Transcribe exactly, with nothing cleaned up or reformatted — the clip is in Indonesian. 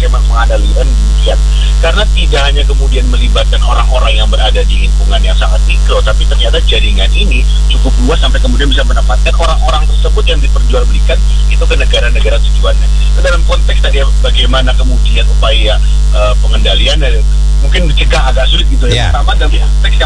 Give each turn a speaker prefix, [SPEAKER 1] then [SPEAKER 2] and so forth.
[SPEAKER 1] bagaimana pengendalian demikian. Karena tidak hanya kemudian melibatkan orang-orang yang berada di lingkungan yang sangat mikro, tapi ternyata jaringan ini cukup luas sampai kemudian bisa mendapatkan orang-orang tersebut yang diperjualbelikan itu ke negara-negara tujuannya. Itu dalam konteks tadi bagaimana kemudian upaya uh, pengendalian, mungkin mencegah agak sulit gitu ya.
[SPEAKER 2] Yeah.
[SPEAKER 1] Pertama dalam konteks